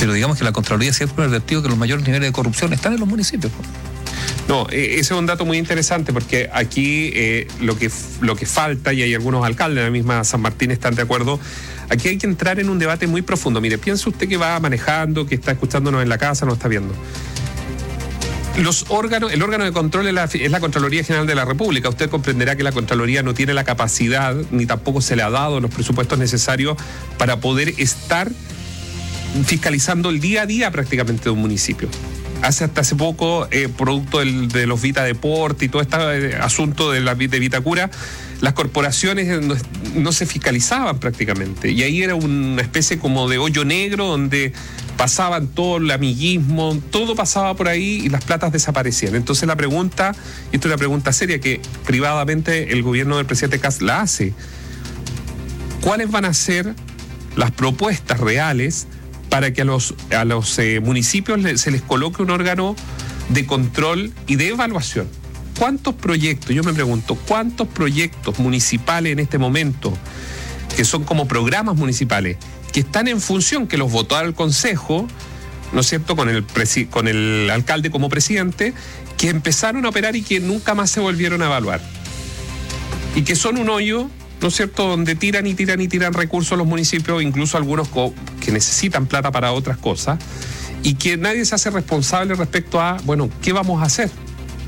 Pero digamos que la Contraloría siempre ha advertido que los mayores niveles de corrupción están en los municipios. No, ese es un dato muy interesante porque aquí lo que falta, y hay algunos alcaldes de la misma San Martín están de acuerdo, aquí hay que entrar en un debate muy profundo. Mire, piensa usted que va manejando, que está escuchándonos en la casa, nos está viendo. El órgano de control es la Contraloría General de la República. Usted comprenderá que la Contraloría no tiene la capacidad, ni tampoco se le ha dado los presupuestos necesarios para poder estar fiscalizando el día a día prácticamente de un municipio. Hasta hace poco, producto de los Vita Deporte y todo este asunto de Vitacura, las corporaciones no se fiscalizaban prácticamente. Y ahí era una especie como de hoyo negro donde pasaban todo el amiguismo, todo pasaba por ahí y las platas desaparecían. Entonces la pregunta, y esto es una pregunta seria que privadamente el gobierno del presidente Kast la hace, ¿cuáles van a ser las propuestas reales para que a los municipios se les coloque un órgano de control y de evaluación? ¿Cuántos proyectos, yo me pregunto, cuántos proyectos municipales en este momento, que son como programas municipales, que están en función, que los votó el Consejo, ¿no es cierto?, con el alcalde como presidente, que empezaron a operar y que nunca más se volvieron a evaluar? Y que son un hoyo, ¿no es cierto?, donde tiran recursos los municipios, incluso algunos que necesitan plata para otras cosas, y que nadie se hace responsable respecto a, bueno, ¿qué vamos a hacer?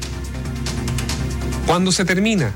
¿Cuándo se termina?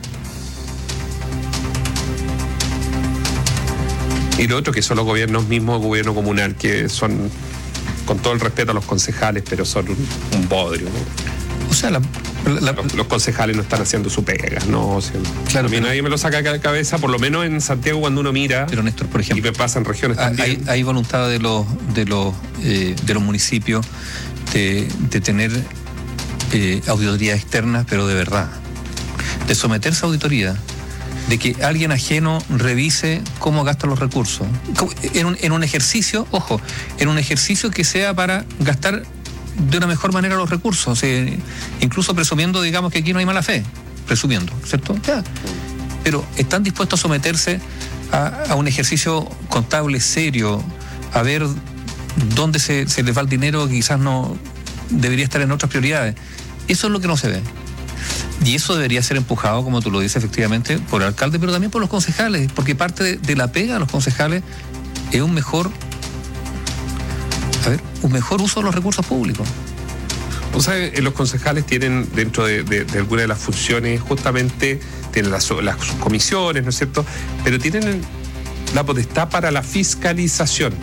Y lo otro que son los gobiernos mismos, gobierno comunal, que son, con todo el respeto a los concejales, pero son un bodrio, ¿no? O sea, los concejales no están haciendo su pega, ¿no? O sea, claro, a mí nadie me lo saca de la cabeza, por lo menos en Santiago cuando uno mira. Pero Néstor, por ejemplo, y me pasa en regiones también. Hay voluntad de los municipios de tener auditorías externas, pero de verdad, de someterse a auditoría, de que alguien ajeno revise cómo gastan los recursos, en un ejercicio, ojo, en un ejercicio que sea para gastar de una mejor manera los recursos, incluso presumiendo, digamos, que aquí no hay mala fe, presumiendo, ¿cierto? Ya. Pero están dispuestos a someterse a un ejercicio contable serio, a ver dónde se les va el dinero, que quizás no debería estar en otras prioridades. Eso es lo que no se ve. Y eso debería ser empujado, como tú lo dices, efectivamente, por el alcalde, pero también por los concejales, porque parte de la pega de los concejales es un mejor uso de los recursos públicos. O sea, los concejales tienen dentro de alguna de las funciones, justamente, tienen las comisiones, ¿no es cierto? Pero tienen la potestad para la fiscalización.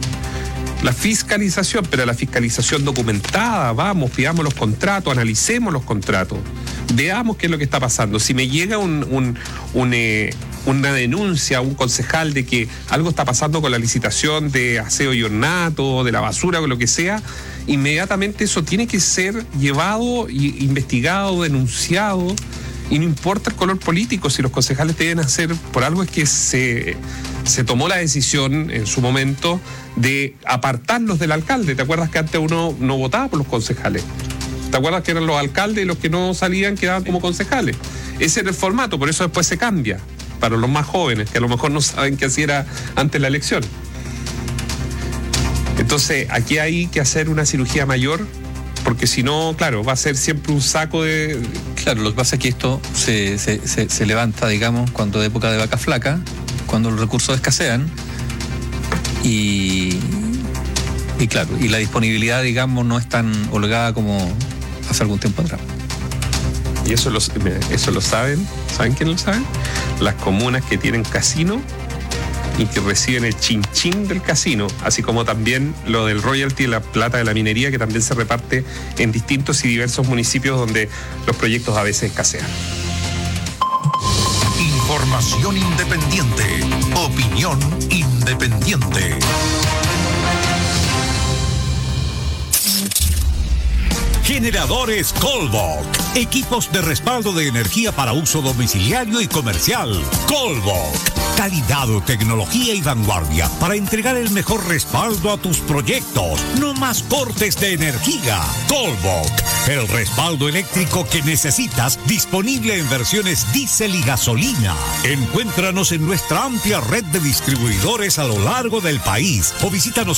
Pero la fiscalización documentada, vamos, pidamos los contratos, analicemos los contratos, veamos qué es lo que está pasando. Si me llega una denuncia a un concejal de que algo está pasando con la licitación de aseo y ornato, de la basura o lo que sea, inmediatamente eso tiene que ser llevado, investigado, denunciado, y no importa el color político. Si los concejales deben hacer por algo, es que se tomó la decisión en su momento de apartarlos del alcalde. ¿Te acuerdas que antes uno no votaba por los concejales? ¿Te acuerdas que eran los alcaldes y los que no salían quedaban como concejales? Ese era el formato, por eso después se cambia para los más jóvenes, que a lo mejor no saben que así era antes la elección. Entonces, aquí hay que hacer una cirugía mayor, porque si no, claro, va a ser siempre un saco de... Claro, lo que pasa es que esto se levanta, digamos, cuando es época de vaca flaca, cuando los recursos escasean, y claro, y la disponibilidad, digamos, no es tan holgada como hace algún tiempo atrás. Y eso lo saben. ¿Saben quién lo saben? Las comunas que tienen casino y que reciben el chinchín del casino, así como también lo del royalty, la plata de la minería, que también se reparte en distintos y diversos municipios donde los proyectos a veces escasean. Información independiente, opinión independiente. Generadores Colbach. Equipos de respaldo de energía para uso domiciliario y comercial. Colbach. Calidad, tecnología y vanguardia para entregar el mejor respaldo a tus proyectos. No más cortes de energía. Colbach. El respaldo eléctrico que necesitas, disponible en versiones diésel y gasolina. Encuéntranos en nuestra amplia red de distribuidores a lo largo del país o visítanos